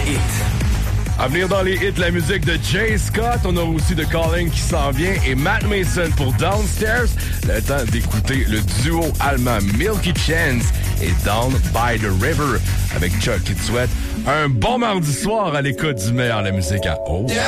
hits. À venir dans les hits, la musique de Jay Scott. On a aussi The Calling qui s'en vient et Matt Mason pour Downstairs. Le temps d'écouter le duo allemand Milky Chance et Down by the River avec Chuck qui te souhaite un bon mardi soir à l'écoute du meilleur de la musique à Haute.